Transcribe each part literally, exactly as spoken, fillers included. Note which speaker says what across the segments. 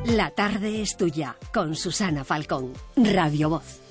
Speaker 1: La tarde es tuya, con Susana Falcón, Radio Voz.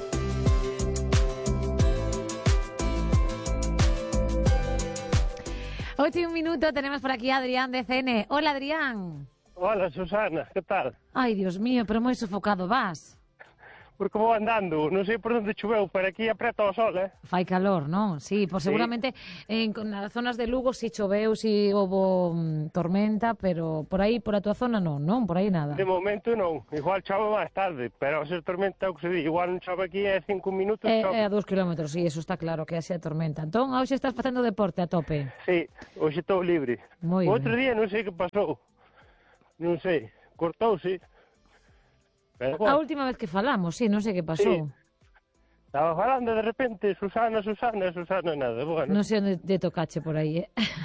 Speaker 2: Ocho y un minuto, tenemos por aquí a Adrián de C N. Hola, Adrián.
Speaker 3: Hola, Susana, ¿qué tal?
Speaker 2: Ay, Dios mío, pero moi sofocado vas.
Speaker 3: Porque vou andando, non sei por onde choveu, pero aquí aprieta o sol, eh?
Speaker 2: Fai calor, non? Sí, pois seguramente sí. En nas zonas de Lugo si choveu, si houve um, tormenta, pero por aí, por a tua zona non, non? Por aí nada.
Speaker 3: De momento non, igual chove máis tarde, pero se tormenta o que se di, igual non chove aquí é cinco minutos,
Speaker 2: É,
Speaker 3: chove.
Speaker 2: é a dous kilómetros, sí, eso está claro, que é a tormenta. Entón, hoxe estás facendo deporte a tope?
Speaker 3: Sí, hoxe estou libre.
Speaker 2: Moi
Speaker 3: o outro
Speaker 2: ben.
Speaker 3: día non sei que pasou, non sei, cortouse. Pero, bueno,
Speaker 2: A última vez que falamos, sí, non sei que pasou.
Speaker 3: Sí. Estaba falando de repente, Susana, Susana, Susana, nada, bueno.
Speaker 2: Non sei onde te tocache por aí, eh?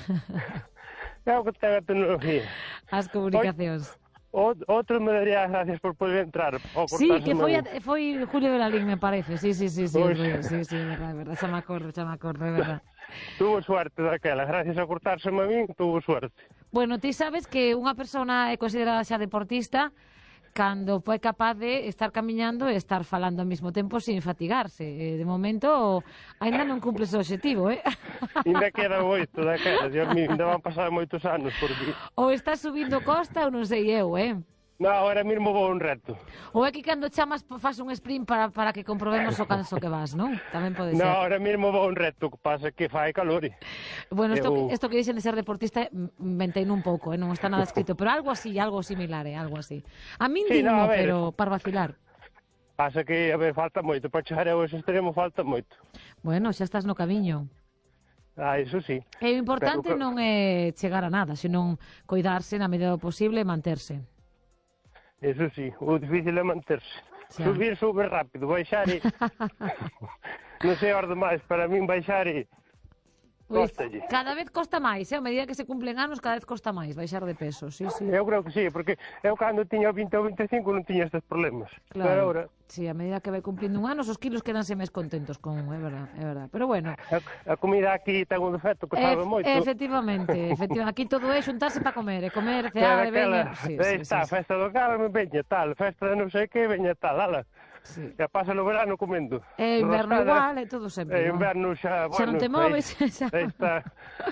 Speaker 3: É o que ten a tecnología.
Speaker 2: As comunicacións.
Speaker 3: O, outro me daría as gracias por poder entrar.
Speaker 2: Sí, que foi, a, foi Julio de la Lin, me parece. Sí, sí, sí, sí, sí, sí, sí, é verdade, verdad. Xa me acordo, xa me acordo, é verdade.
Speaker 3: Tuvo suerte daquela, gracias a cortárseme a min, tuvo suerte.
Speaker 2: Bueno, ti sabes que unha persona é considerada xa deportista cando foi capaz de estar camiñando e estar falando ao mesmo tempo sin fatigarse. De momento, ainda non cumples o objetivo, eh?
Speaker 3: Ainda queda moito daquela, Dios mío, ainda van pasar moitos anos por aquí.
Speaker 2: Ou estás subindo costa ou non sei eu, eh?
Speaker 3: No, ahora mesmo vou un reto.
Speaker 2: Ou é que cando chamas faz un sprint para, para que comprobemos o canso que vas, non? Tamén pode ser.
Speaker 3: No, ahora mesmo vou un reto, que pasa que fai calor.
Speaker 2: Bueno, isto,
Speaker 3: Eu...
Speaker 2: isto que dixen de ser deportista inventei un pouco, eh? Non está nada escrito, pero algo así, algo similar, eh? Algo así. A min
Speaker 3: sí,
Speaker 2: digno,
Speaker 3: no, ver,
Speaker 2: pero para vacilar.
Speaker 3: Pasa que, a ver, falta moito, para chegar a ese extremo falta moito.
Speaker 2: Bueno, xa estás no camiño.
Speaker 3: Ah, eso sí.
Speaker 2: E o importante
Speaker 3: pero...
Speaker 2: non é chegar a nada, senón coidarse na medida do posible e manterse.
Speaker 3: Eso sí, o difícil é manterse. Xa. Subir, sube rápido, baixar e... non sei a orde máis, para min baixar e...
Speaker 2: Pois, cada vez costa máis, eh? A medida que se cumplen anos, cada vez costa máis baixar de peso, sí, sí.
Speaker 3: Eu creo que sí, porque eu cando tiña vinte ou vinte e cinco non tiña estes problemas.
Speaker 2: Claro,
Speaker 3: pero ahora...
Speaker 2: sí, a medida que vai cumplindo un anos, os kilos quedanse máis contentos con, é verdad, é verdad. Pero bueno...
Speaker 3: A, a comida aquí ten un defecto que sabe
Speaker 2: e,
Speaker 3: moito.
Speaker 2: Efectivamente, efectivamente, aquí todo é xuntarse para comer, e comer, cear, e veña...
Speaker 3: Sí, aí sí, está, sí, festa do Carme, veña tal, festa de non sei que, veña tal, ala. Sí. Já pasa o verano comendo.
Speaker 2: E inverno igual, é todo sempre.
Speaker 3: E inverno xa, bueno...
Speaker 2: Xa non te moves,
Speaker 3: aí,
Speaker 2: xa...
Speaker 3: Aí está...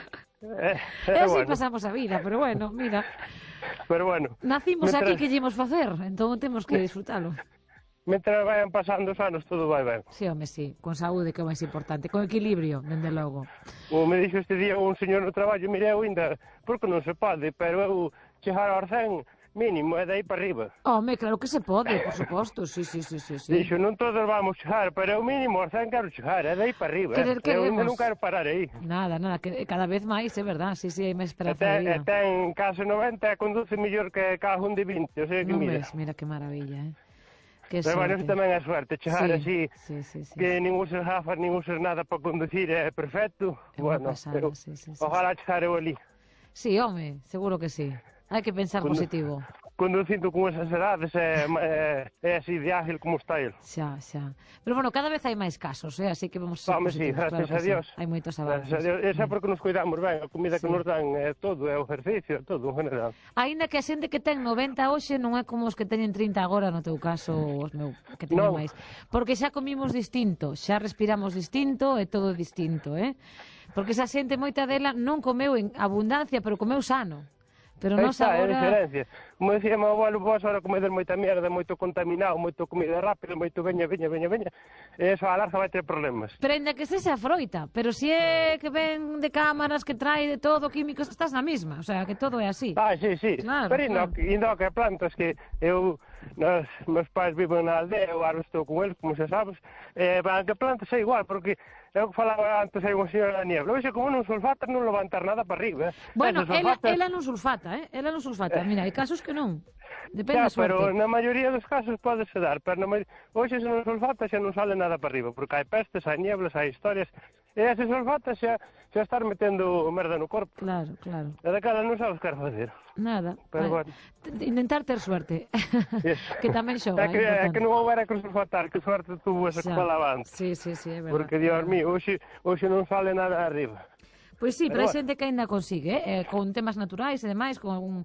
Speaker 2: E eh, así bueno. Pasamos a vida, pero bueno, mira...
Speaker 3: Pero bueno...
Speaker 2: Nacimos
Speaker 3: mientras...
Speaker 2: aquí que llevamos facer, entón temos que disfrutalo.
Speaker 3: Mentre vayan pasando os anos, todo vai ben.
Speaker 2: Sí, home, sí, con saúde, que é o máis importante, con equilibrio, dende logo.
Speaker 3: Como me dixo este día un señor no traballo, mire, eu ainda, porque non se pode, pero eu chegar aos cen... mínimo, é dai para arriba.
Speaker 2: Home, claro que se pode, por suposto, sí, sí, sí, sí, sí.
Speaker 3: Dixo, non todos vamos chegar, pero o mínimo, o cen quero chegar, é dai para arriba.
Speaker 2: Querer,
Speaker 3: eh.
Speaker 2: queremos.
Speaker 3: Eu non quero parar aí.
Speaker 2: Nada, nada, que cada vez máis, é verdad, sí, sí, hai máis esperanza
Speaker 3: ten,
Speaker 2: de vida.
Speaker 3: Ten case noventa e conduce mellor que cada un de vinte, o sea que
Speaker 2: non
Speaker 3: mira.
Speaker 2: Ves, mira que maravilla, eh. Que
Speaker 3: pero bueno, isto tamén é suerte, chegar
Speaker 2: sí,
Speaker 3: así,
Speaker 2: sí, sí, sí,
Speaker 3: que
Speaker 2: sí.
Speaker 3: nin usas gafas, nin usas nada para conducir, é perfecto.
Speaker 2: É
Speaker 3: bueno,
Speaker 2: pasada,
Speaker 3: eu,
Speaker 2: sí, sí, sí,
Speaker 3: ojalá chegar eu ali.
Speaker 2: Sí, home, seguro que sí. Hai que pensar Condu positivo.
Speaker 3: Conducindo con esas edades é, é, é así de ágil como está ele.
Speaker 2: Xa, xa. Pero bueno, cada vez hai máis casos, eh? Así que vamos a ser
Speaker 3: Vamos,
Speaker 2: positivos,
Speaker 3: sí, gracias
Speaker 2: claro
Speaker 3: a Dios.
Speaker 2: Sí. Hai moitos avances.
Speaker 3: Gracias a Dios. Esa é porque nos cuidamos ben, a comida
Speaker 2: sí.
Speaker 3: que nos dan é todo, é o ejercicio, é todo en general.
Speaker 2: Aínda que a xente que ten noventa hoxe non é como os que teñen trinta agora, no teu caso, os meu, que teñen
Speaker 3: no.
Speaker 2: máis. Porque xa comimos distinto, xa respiramos distinto, é todo distinto, eh? Porque esa xente, moita dela, non comeu en abundancia, pero comeu sano. Pero nos
Speaker 3: está,
Speaker 2: agora...
Speaker 3: é diferencia. Como decía meu abuelo, vos agora comedes moita mierda, moito contaminado, moito comida rápida, moito veña, veña, veña, veña, e eso a larga vai ter problemas.
Speaker 2: Pero ainda que sexa froita, pero se é que ven de cámaras, que trae de todo, químicos, estás na mesma, o sea, que todo é así.
Speaker 3: Ah, sí, sí,
Speaker 2: claro,
Speaker 3: pero
Speaker 2: claro.
Speaker 3: Indo que plantas que eu, nos, meus pais viven na aldea, eu agora estou con eles, como xa sabes, e van que plantas é igual, porque eu que falaba antes aí unha señora da niebla, oxe, como non sulfatas non levantar nada para arriba, eh?
Speaker 2: Bueno, ela,
Speaker 3: sulfatas...
Speaker 2: ela non sulfata, eh? Ela non sulfata, mira, hai casos que non. Depende
Speaker 3: xa,
Speaker 2: da suerte.
Speaker 3: pero na maioría dos casos pode se dar, pero na ma... hoxe se non sulfata xa non sale nada para arriba, porque hai pestes, hai nieblas, hai historias, e ese sulfata xa, xa estar metendo merda no corpo.
Speaker 2: Claro, claro.
Speaker 3: E daquela non sabes que facer.
Speaker 2: Nada.
Speaker 3: Pero
Speaker 2: bueno. Intentar ter suerte. Que tamén xoga,
Speaker 3: é que, é que non houbera que sulfatar, que suerte tuvo esa que falaba antes.
Speaker 2: Sí, sí, sí, é verdad.
Speaker 3: Porque, Dios mío, hoxe, hoxe non sale nada arriba.
Speaker 2: Pois sí, pero, pero hai
Speaker 3: bueno.
Speaker 2: xente que ainda consigue, eh? con temas naturais e demais, con algún,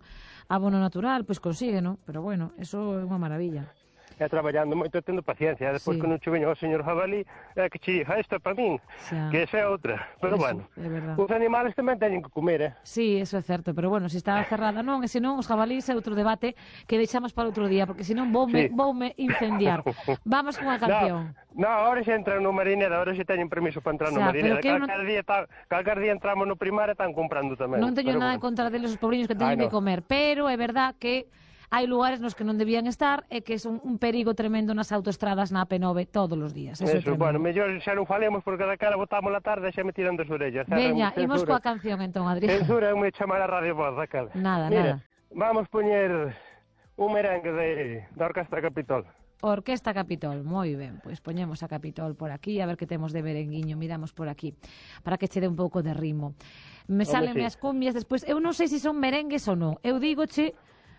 Speaker 2: abono natural, pois consigue, non? Pero bueno, eso é unha maravilla.
Speaker 3: E traballando moito, tendo paciencia, e despois
Speaker 2: Sí.
Speaker 3: que non che veña o señor jabalí, é que che diga, isto é para min,
Speaker 2: Xa.
Speaker 3: que esa é outra. Pero
Speaker 2: Eso,
Speaker 3: bueno,
Speaker 2: é verdad.
Speaker 3: os animales tamén teñen que comer, eh?
Speaker 2: Sí, eso é certo, pero bueno, se está cerrada non, e senón os jabalís é outro debate que deixamos para outro día, porque senón voume,
Speaker 3: Sí.
Speaker 2: voume incendiar. Vamos cunha canción.
Speaker 3: No, no, agora xa entran no marinero, agora xa teñen permiso para entrar no
Speaker 2: Xa,
Speaker 3: marinero.
Speaker 2: pero que eu non-
Speaker 3: Calcar, día, ta, calcar día entramos no primario e están comprando tamén.
Speaker 2: Non teño
Speaker 3: Pero
Speaker 2: nada en
Speaker 3: bueno.
Speaker 2: contra deles os pobriños que teñen
Speaker 3: Ai,
Speaker 2: que
Speaker 3: no.
Speaker 2: comer, pero é verdad que hai lugares nos que non debían estar e que é un, un perigo tremendo nas autoestradas na A P nove todos os días. Eso, é
Speaker 3: Eso,
Speaker 2: tremendo.
Speaker 3: bueno, mellor xa non falemos porque da cara botamos la tarde e xa me tiran das orellas.
Speaker 2: Veña,
Speaker 3: Censura.
Speaker 2: imos coa canción entón, Adrián.
Speaker 3: Censura é me chamar a Radio Voz da cara.
Speaker 2: Nada,
Speaker 3: Mira,
Speaker 2: nada.
Speaker 3: vamos poñer un merengue de, da Orquestra Capitol.
Speaker 2: Orquesta Capitol, moi ben, pois poñemos a Capitol por aquí, a ver que temos de merenguiño, miramos por aquí, para que che dé un pouco de ritmo. Me
Speaker 3: Home,
Speaker 2: salen
Speaker 3: sí.
Speaker 2: as cumbias despois, eu non sei se son merengues ou non, eu dígoche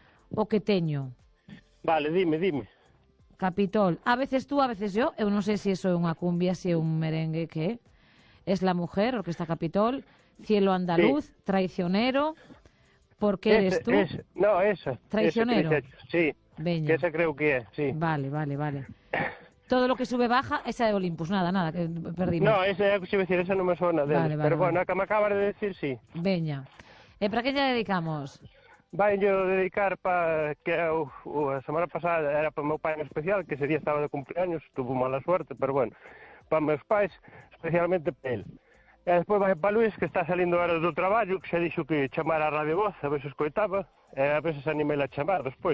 Speaker 2: o que teño.
Speaker 3: Vale, dime, dime.
Speaker 2: Capitol, a veces tú, a veces yo, eu non sei se iso é unha cumbia, se é un merengue, que é? Es la mujer, Orquesta Capitol, Cielo Andaluz, sí. Traicionero, ¿por qué eres
Speaker 3: Ese,
Speaker 2: tú?
Speaker 3: ese, no, esa.
Speaker 2: Traicionero.
Speaker 3: Ese, sí,
Speaker 2: Veña.
Speaker 3: que esa creo que é, sí.
Speaker 2: Vale, vale, vale. Todo lo que sube baja, esa é Olympus, nada, nada, que perdimos.
Speaker 3: No, esa é o que se decir, esa non me sona deles.
Speaker 2: Vale, vale,
Speaker 3: Pero bueno,
Speaker 2: vale.
Speaker 3: a que me acabas de decir, sí.
Speaker 2: Veña. E para que lle dedicamos?
Speaker 3: Vai yo dedicar para que o, o, a semana pasada era para o meu pai en especial, que ese día estaba de cumpleaños, tuvo mala suerte, pero bueno, para meus pais, especialmente para el. E despois vai para Luis, que está salindo ahora do traballo, que xa dixo que chamara a Radio Voz, a ver se escoitaba, e a ver se se animei a chamar despois.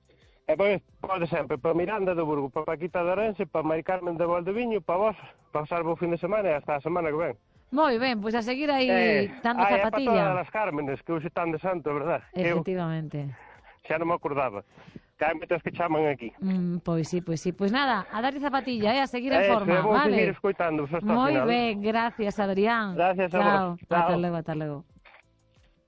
Speaker 3: E pois pode sempre, para Miranda do Burgo, para Paquita de Orense, para Mari Carmen de Valdeviño, para vos, pasar o fin de semana e hasta a semana que ven.
Speaker 2: Moi ben, pois a seguir aí
Speaker 3: Eh,
Speaker 2: dando
Speaker 3: ai, é para
Speaker 2: zapatilla.
Speaker 3: todas as Cármenes, que hoxe están de santo, verdad? Que eu
Speaker 2: Efectivamente.
Speaker 3: xa non me acordaba. Que hai moitas que chaman aquí.
Speaker 2: Mm, pois sí, pois sí. Pois nada, a darlle zapatilla, eh, a seguir en
Speaker 3: Eso,
Speaker 2: forma,
Speaker 3: vou
Speaker 2: vale?
Speaker 3: seguir escoitando hasta o
Speaker 2: Moi
Speaker 3: final.
Speaker 2: ben, gracias, Adrián.
Speaker 3: Gracias a
Speaker 2: Chao.
Speaker 3: vos. Chao.
Speaker 2: Ata logo, ata logo.